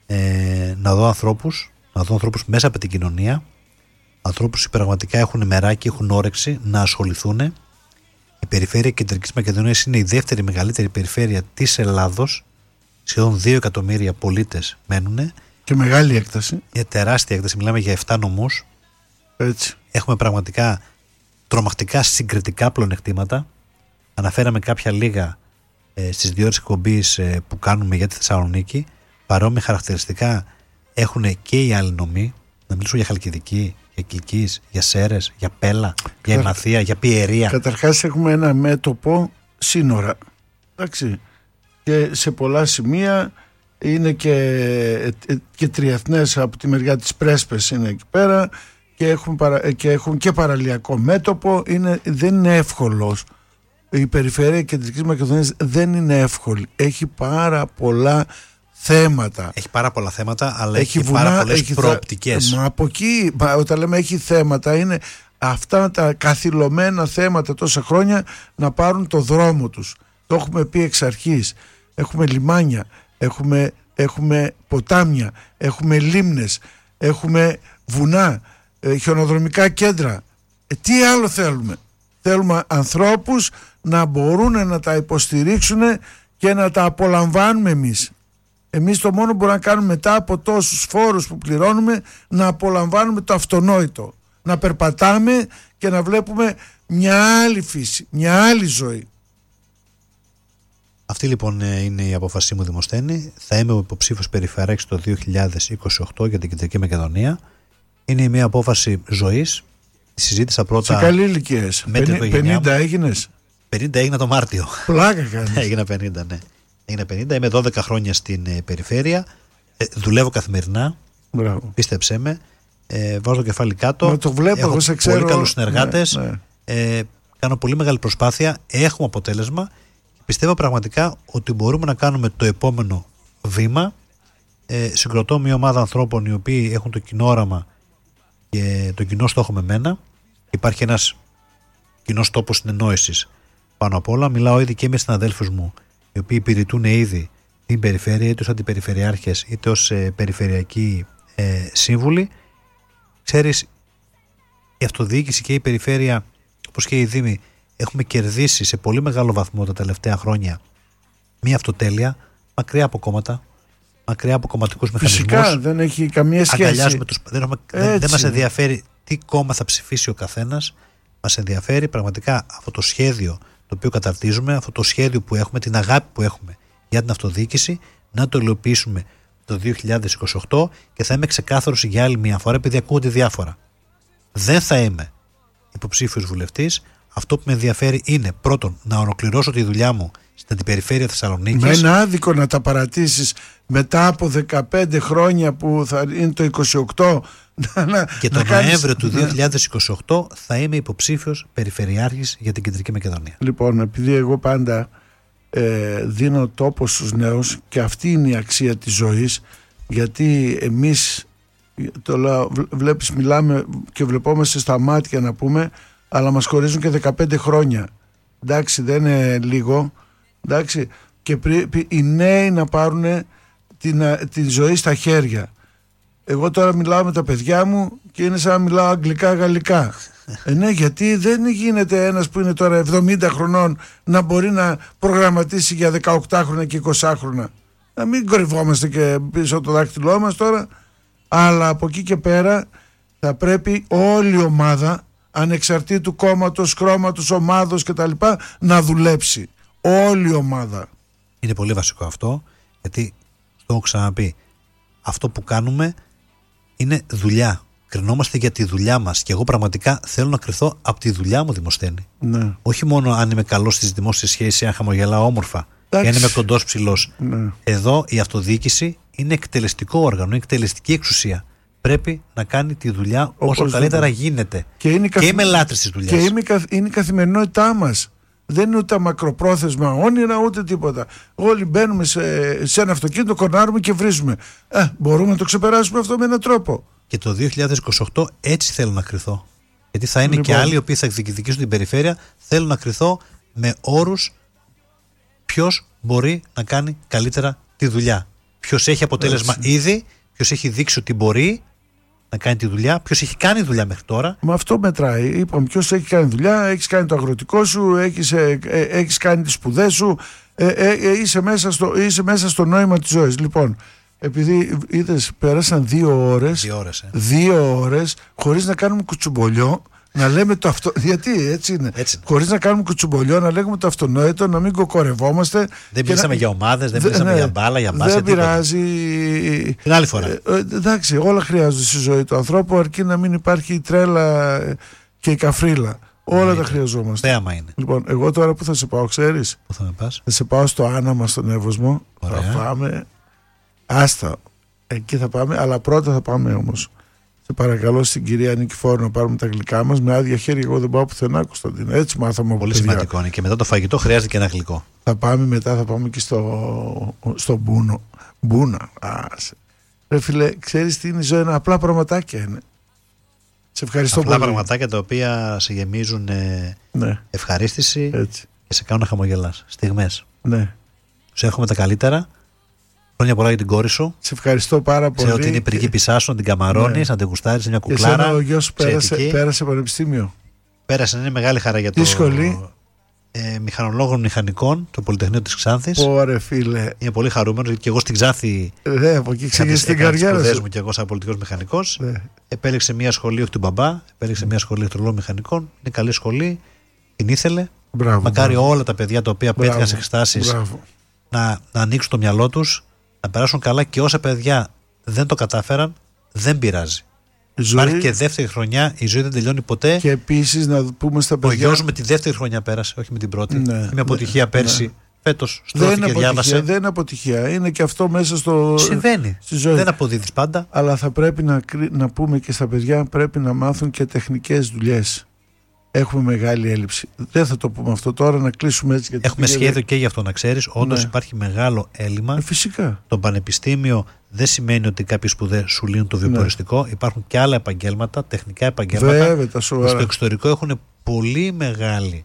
να δω ανθρώπους μέσα από την κοινωνία, ανθρώπους που πραγματικά έχουν μεράκι, έχουν όρεξη να ασχοληθούν. Η περιφέρεια Κεντρικής Μακεδονίας είναι η δεύτερη μεγαλύτερη περιφέρεια της Ελλάδος. Σχεδόν 2 εκατομμύρια πολίτες μένουν. Και μεγάλη έκταση. Είναι τεράστια έκταση, μιλάμε για 7 νομούς. Έτσι. Έχουμε πραγματικά τρομακτικά συγκριτικά πλεονεκτήματα. Αναφέραμε κάποια λίγα στις 2 ώρες εκπομπής που κάνουμε για τη Θεσσαλονίκη. Παρόμοια χαρακτηριστικά έχουν και οι άλλοι νομοί. Να μιλήσω για Χαλκιδική, για Κιλκής, για Σέρρες, για Πέλα, για Ημαθία, για Πιερία. Καταρχάς έχουμε ένα μέτωπο σύνορα. Εντάξει. Και σε πολλά σημεία είναι και τριεθνές, από τη μεριά της Πρέσπες είναι εκεί πέρα, και έχουν και παραλιακό μέτωπο. Δεν είναι εύκολος. Η περιφέρεια Κεντρικής Μακεδονίας δεν είναι εύκολη. Έχει πάρα πολλά θέματα. Έχει πάρα πολλά θέματα, αλλά έχει πάρα πολλές προοπτικές. Μα από εκεί, όταν λέμε έχει θέματα, είναι αυτά τα καθυλωμένα θέματα τόσα χρόνια να πάρουν το δρόμο τους. Το έχουμε πει εξ αρχής. Έχουμε λιμάνια, έχουμε ποτάμια, έχουμε λίμνες, έχουμε βουνά, χιονοδρομικά κέντρα. Τι άλλο θέλουμε? Θέλουμε ανθρώπους να μπορούν να τα υποστηρίξουν και να τα απολαμβάνουμε εμείς. Εμείς το μόνο που μπορούμε να κάνουμε μετά από τόσους φόρους που πληρώνουμε, να απολαμβάνουμε το αυτονόητο. Να περπατάμε και να βλέπουμε μια άλλη φύση, μια άλλη ζωή. Αυτή λοιπόν είναι η απόφασή μου, Δημοσθένη. Θα είμαι ο υποψήφιος περιφερειάρχης το 2028 για την Κεντρική Μακεδονία. Είναι μια απόφαση ζωής. Τη συζήτησα πρώτα. Σε καλή ηλικία. 50 έγινες? 50 έγινα το Μάρτιο. Πλάκα κάνεις. Έγινα 50, ναι. Έγινα 50. Είμαι 12 χρόνια στην περιφέρεια. Δουλεύω καθημερινά. Μπράβο. Πίστεψέ με. Βάζω το κεφάλι κάτω. Μα το βλέπω, εγώ σε ξέρω. Πολύ καλούς συνεργάτες. Ναι. Κάνω πολύ μεγάλη προσπάθεια. Έχουμε αποτέλεσμα. Πιστεύω πραγματικά ότι μπορούμε να κάνουμε το επόμενο βήμα. Συγκροτώ μια ομάδα ανθρώπων οι οποίοι έχουν το κοινό όραμα και το κοινό στόχο με μένα. Υπάρχει ένας κοινός τόπος συνεννόησης πάνω απ' όλα. Μιλάω ήδη και με συναδέλφους μου, οι οποίοι υπηρετούν ήδη την περιφέρεια, είτε ως αντιπεριφερειάρχες είτε ως περιφερειακοί σύμβουλοι. Ξέρεις, η αυτοδιοίκηση και η περιφέρεια, όπως και οι δήμοι, έχουμε κερδίσει σε πολύ μεγάλο βαθμό τα τελευταία χρόνια μια αυτοτέλεια, μακριά από κόμματα, μακριά από κομματικούς μηχανισμούς. Φυσικά δεν έχει καμία σχέση. Δεν μας ενδιαφέρει τι κόμμα θα ψηφίσει ο καθένας. Μας ενδιαφέρει πραγματικά αυτό το σχέδιο το οποίο καταρτίζουμε, αυτό το σχέδιο που έχουμε, την αγάπη που έχουμε για την αυτοδιοίκηση, να το υλοποιήσουμε το 2028. Και θα είμαι ξεκάθαρος για άλλη μια φορά, επειδή ακούγονται διάφορα. Δεν θα είμαι υποψήφιος βουλευτής. Αυτό που με ενδιαφέρει είναι πρώτον να ολοκληρώσω τη δουλειά μου στην αντιπεριφέρεια Θεσσαλονίκης. Με ένα άδικο να τα παρατήσεις μετά από 15 χρόνια που θα είναι το 28. Και τον Νοέμβριο του 2028 θα είμαι υποψήφιος περιφερειάρχης για την Κεντρική Μακεδονία. Λοιπόν, επειδή εγώ πάντα δίνω τόπο στους νέους, και αυτή είναι η αξία της ζωής, γιατί εμείς το λέω, βλέπεις, μιλάμε και βλεπόμαστε στα μάτια να πούμε, αλλά μας χωρίζουν και 15 χρόνια. Εντάξει, δεν είναι λίγο. Εντάξει, και πρέπει οι νέοι να πάρουν τη ζωή στα χέρια. Εγώ τώρα μιλάω με τα παιδιά μου και είναι σαν να μιλάω αγγλικά-γαλλικά. Ναι, γιατί δεν γίνεται ένας που είναι τώρα 70 χρονών να μπορεί να προγραμματίσει για 18 χρόνια και 20 χρόνια. Να μην κορυφόμαστε και πίσω από το δάχτυλό μας τώρα. Αλλά από εκεί και πέρα θα πρέπει όλη η ομάδα, ανεξαρτήτου κόμματος, χρώματος, ομάδος κτλ, να δουλέψει. Όλη η ομάδα. Είναι πολύ βασικό αυτό, γιατί το έχω ξαναπεί. Αυτό που κάνουμε είναι δουλειά. Κρινόμαστε για τη δουλειά μας. Και εγώ πραγματικά θέλω να κρυθώ από τη δουλειά μου, Δημοσθένη. Ναι. Όχι μόνο αν είμαι καλός στις δημόσιες σχέσεις, αν χαμογελάω όμορφα, ή αν είμαι κοντός ψηλός. Ναι. Εδώ η αυτοδιοίκηση είναι εκτελεστικό όργανο, είναι εκτελεστική εξουσία. Πρέπει να κάνει τη δουλειά όσο καλύτερα γίνεται. Και είμαι λάτρης της δουλειάς. Και είναι η καθημερινότητά μας. Δεν είναι ούτε μακροπρόθεσμα όνειρα ούτε τίποτα. Όλοι μπαίνουμε σε ένα αυτοκίνητο, κορνάρουμε και βρίζουμε. Μπορούμε να το ξεπεράσουμε αυτό με έναν τρόπο. Και το 2028 έτσι θέλω να κρυθώ. Γιατί θα είναι και άλλοι οι οποίοι θα διεκδικήσουν την περιφέρεια. Θέλω να κρυθώ με όρους ποιος μπορεί να κάνει καλύτερα τη δουλειά. Ποιος έχει αποτέλεσμα ήδη, ποιος έχει δείξει ότι μπορεί να κάνει τη δουλειά, ποιος έχει κάνει δουλειά μέχρι τώρα. Μα αυτό μετράει. Είπαμε, ποιος έχει κάνει δουλειά, έχεις κάνει το αγροτικό σου, έχεις κάνει τις σπουδές σου, είσαι μέσα στο νόημα της ζωής. Λοιπόν, επειδή είδες, πέρασαν 2 ώρες, 2 ώρες χωρίς να κάνουμε κουτσουμπολιό, να λέμε το γιατί έτσι είναι. Χωρίς να κάνουμε κουτσουμπολιό, να λέγουμε το αυτονόητο, να μην κοκορευόμαστε. Δεν μιλήσαμε για ομάδες, δεν μιλήσαμε για μπάλα, για μπάσκετ. Δεν πειράζει. Την άλλη φορά. Εντάξει, όλα χρειάζονται στη ζωή του ανθρώπου, αρκεί να μην υπάρχει η τρέλα και η καφρίλα. Όλα τα χρειαζόμαστε. Θέαμα είναι. Λοιπόν, εγώ τώρα που θα σε πάω, ξέρεις. Πού θα με πας? Θα σε πάω στο Άναμα, στον Εύωσμο. Ωραία. Θα πάμε. Άστα. Εκεί θα πάμε, αλλά πρώτα θα πάμε όμως. Σε παρακαλώ στην κυρία Νικηφόρου να πάρουμε τα γλυκά μας. Με άδεια χέρια, εγώ δεν πάω πουθενά, Κωνσταντίνα. Έτσι μάθαμε. Πολύ σημαντικό είναι. Και μετά το φαγητό χρειάζεται και ένα γλυκό. Θα πάμε μετά, θα πάμε και στο Μπούνο. Μπούνα. Ρε φίλε, ξέρεις τι είναι η ζωή? Απλά πραγματάκια είναι. Σε ευχαριστώ απλά πολύ. Πραγματάκια τα οποία σε γεμίζουν ευχαρίστηση. Έτσι. Και σε κάνουν να χαμογελάς. Στιγμές. Ναι. Σου εύχομαι τα καλύτερα. Χρόνια πολλά για την κόρη σου. Σε ευχαριστώ πάρα πολύ. Ξέρω ότι είναι η πριγκίπισσά σου, να την καμαρώνεις, να την γουστάρεις, μια κουκλάρα. Και εσένα ο γιος σου πέρασε πανεπιστήμιο. Πέρασε, είναι μεγάλη χαρά για το μηχανολόγων μηχανικών, το Πολυτεχνείο της Ξάνθης. Ωρε φίλε. Είναι πολύ χαρούμενος, γιατί και εγώ στην Ξάνθη. Από εκεί ξεκίνησε την καριέρα σου. Σπουδές μου και εγώ σαν πολιτικός μηχανικός. Επέλεξε μια σχολή, όχι του μπαμπά, επέλεξε μια σχολή ηλεκτρολόγων μηχανικών. Είναι καλή σχολή, την ήθελε. Μακάρι όλα τα παιδιά τα οποία πέτυχαν σε εξετάσεις να ανοίξουν το μυαλό τους, να περάσουν καλά, και όσα παιδιά δεν το κατάφεραν, δεν πειράζει. Υπάρχει και δεύτερη χρονιά, η ζωή δεν τελειώνει ποτέ. Και επίσης να πούμε στα παιδιά. Ο γιος μου με τη δεύτερη χρονιά πέρασε, όχι με την πρώτη. Με αποτυχία πέρσι. Φέτος στρώθηκε, διάβασε. Δεν είναι αποτυχία. Είναι και αυτό μέσα συμβαίνει. Στη ζωή. Δεν αποδίδεις πάντα. Αλλά θα πρέπει να πούμε και στα παιδιά, πρέπει να μάθουν και τεχνικές δουλειές. Έχουμε μεγάλη έλλειψη. Δεν θα το πούμε αυτό τώρα, να κλείσουμε έτσι. Γιατί έχουμε σχέδιο και γι' αυτό, να ξέρεις. Όντως υπάρχει μεγάλο έλλειμμα. Φυσικά. Το πανεπιστήμιο δεν σημαίνει ότι κάποιες σπουδές σου λύνουν το βιοποριστικό. Υπάρχουν και άλλα επαγγέλματα, τεχνικά επαγγέλματα. Βέβαια, τα σοβαρά. Στο εξωτερικό έχουν πολύ μεγάλη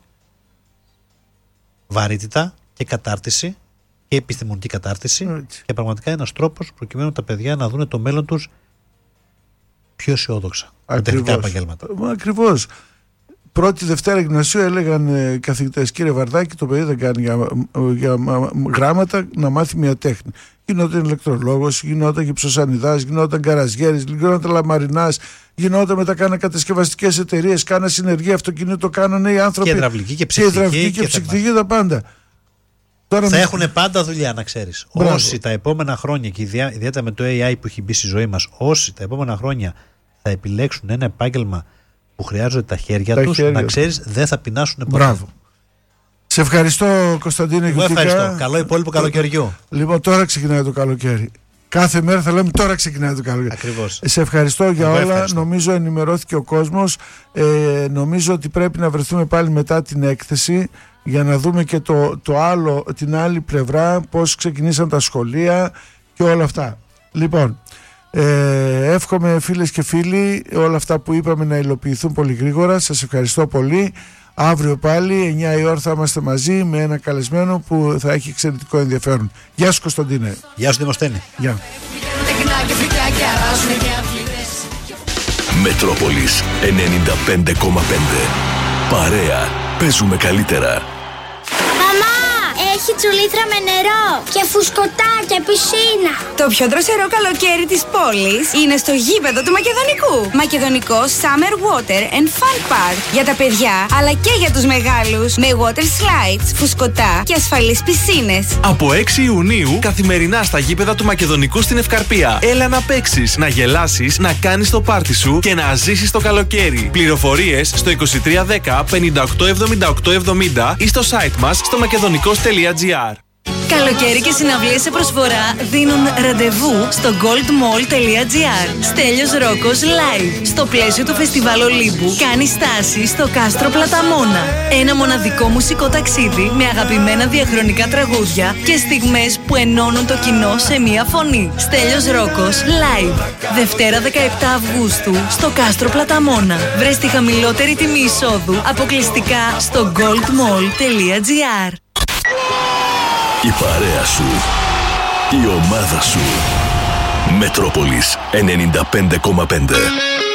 βαρύτητα και κατάρτιση και επιστημονική κατάρτιση. Έτσι. Και πραγματικά είναι ένας τρόπος προκειμένου τα παιδιά να δουν το μέλλον τους πιο αισιόδοξα. Με τεχνικά επαγγέλματα. Ακριβώς. Πρώτη Δευτέρα Γυμνασίου έλεγαν οι καθηγητές, κύριε Βαρδάκη, το παιδί δεν κάνει για γράμματα, να μάθει μια τέχνη. Γινόταν ηλεκτρολόγος, γινόταν γυψοσανιδάς, γινόταν γκαραζιέρης, γινόταν λαμαρινάς, γινόταν μετά, κάνα κατασκευαστικές εταιρείες, κάνα συνεργεία αυτοκίνητο, κάνανε οι άνθρωποι. Και υδραυλική και ψυκτική και ψυκτική, τα πάντα. Τώρα θα έχουν πάντα δουλειά, να ξέρεις. Όσοι τα επόμενα χρόνια, και ιδιαίτερα με το AI που έχει μπει στη ζωή μας, όσοι τα επόμενα χρόνια θα επιλέξουν ένα επάγγελμα που χρειάζονται τα χέρια τους, να ξέρεις, δεν θα πεινάσουν ποτέ. Μπράβο. Σε ευχαριστώ, Κωνσταντίνε. Εγώ ευχαριστώ. Καλό υπόλοιπο καλοκαιριού. Λοιπόν, τώρα ξεκινάει το καλοκαίρι. Κάθε μέρα θα λέμε τώρα ξεκινάει το καλοκαίρι. Ακριβώς. Σε ευχαριστώ για όλα. Ευχαριστώ. Νομίζω ενημερώθηκε ο κόσμος. Νομίζω ότι πρέπει να βρεθούμε πάλι μετά την έκθεση για να δούμε και το άλλο, την άλλη πλευρά, πώς ξεκινήσαν τα σχολεία και όλα αυτά. Λοιπόν, εύχομαι, φίλες και φίλοι, όλα αυτά που είπαμε να υλοποιηθούν πολύ γρήγορα. Σας ευχαριστώ πολύ. Αύριο πάλι 9 η ώρα θα είμαστε μαζί με ένα καλεσμένο που θα έχει εξαιρετικό ενδιαφέρον. Γεια σου, Κωνσταντίνε. Γεια σου, Δημοσθένη. Γεια. Μετρόπολης 95,5. Παρέα. Παίζουμε καλύτερα. Έχει τσουλήθρα με νερό και φουσκωτά και πισίνα. Το πιο δροσερό καλοκαίρι της πόλης είναι στο γήπεδο του Μακεδονικού. Μακεδονικό Summer Water and Fun Park. Για τα παιδιά αλλά και για τους μεγάλους. Με water slides, φουσκωτά και ασφαλείς πισίνες. Από 6 Ιουνίου καθημερινά στα γήπεδα του Μακεδονικού στην Ευκαρπία. Έλα να παίξεις, να γελάσεις, να κάνεις το πάρτι σου και να ζήσεις το καλοκαίρι. Πληροφορίες στο 2310 58 78 70 ή στο site μας στο makedonico.gr. Καλοκαίρι και συναυλίες σε προσφορά δίνουν ραντεβού στο goldmall.gr. Στέλιος Ρόκος live. Στο πλαίσιο του Φεστιβάλ Ολύμπου κάνει στάση στο Κάστρο Πλαταμόνα. Ένα μοναδικό μουσικό ταξίδι με αγαπημένα διαχρονικά τραγούδια και στιγμές που ενώνουν το κοινό σε μία φωνή. Στέλιος Ρόκος live. Δευτέρα 17 Αυγούστου στο Κάστρο Πλαταμόνα. Βρες τη χαμηλότερη τιμή εισόδου αποκλειστικά στο goldmall.gr. Η παρέα σου Η ομάδα σου. Μετρόπολης 95,5.